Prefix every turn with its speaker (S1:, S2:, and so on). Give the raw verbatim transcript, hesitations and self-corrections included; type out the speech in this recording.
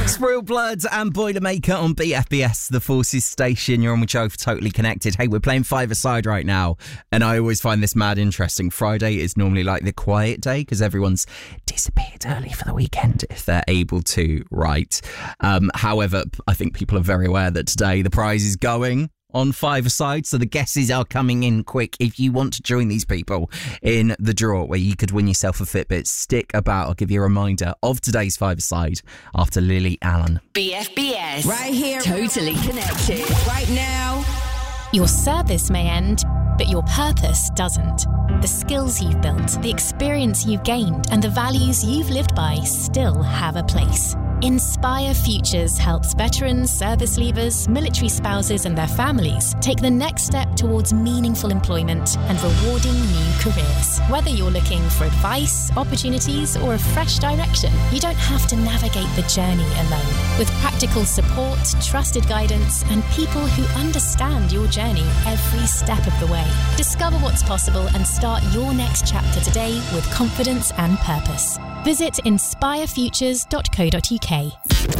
S1: Real Blood and Boilermaker on B F B S, the Forces Station. You're on with Joe for Totally Connected. Hey, we're playing five-a-side right now, and I always find this mad interesting. Friday is normally like the quiet day because everyone's disappeared early for the weekend if they're able to, right? Um, however, I think people are very aware that today the prize is going on five-a-side, so the guesses are coming in quick. If you want to join these people in the draw where you could win yourself a Fitbit, stick about. I'll give you a reminder of today's five-a-side after Lily Allen.
S2: B F B S.
S3: Right here.
S2: Totally Connected.
S3: Right now.
S4: Your service may end, but your purpose doesn't. The skills you've built, the experience you've gained, and the values you've lived by still have a place. Inspire Futures helps veterans, service leavers, military spouses and their families take the next step towards meaningful employment and rewarding new careers. Whether you're looking for advice, opportunities or a fresh direction, you don't have to navigate the journey alone. With practical support, trusted guidance and people who understand your journey every step of the way. Discover what's possible and start your next chapter today with confidence and purpose. Visit inspire futures dot co dot uk.